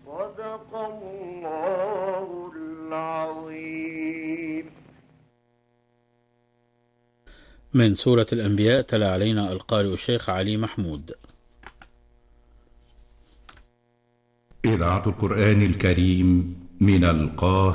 صدق الله العظيم. من سورة الأنبياء تلا علينا القارئ الشيخ علي محمود. إذاعة القرآن الكريم من القاهرة.